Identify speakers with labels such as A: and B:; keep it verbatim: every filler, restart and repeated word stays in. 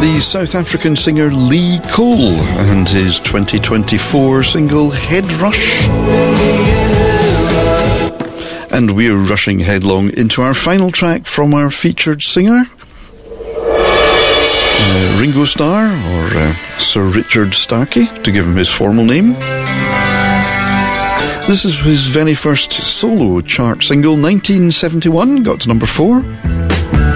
A: the South African singer Lee Cole and his twenty twenty-four single Head Rush. And we're rushing headlong into our final track from our featured singer, uh, Ringo Starr, or uh, Sir Richard Starkey, to give him his formal name. This is his very first solo chart single, nineteen seventy-one, got to number four.